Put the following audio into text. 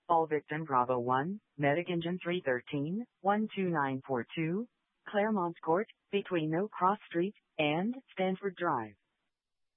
All victim Bravo 1, Medic Engine 313, 12942, Claremont Court, between No Cross Street and Stanford Drive.